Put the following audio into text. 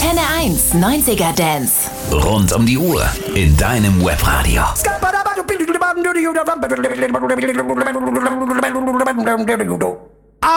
Antenne 1 90er Dance. Rund um die Uhr in deinem Webradio. Skabadabadu,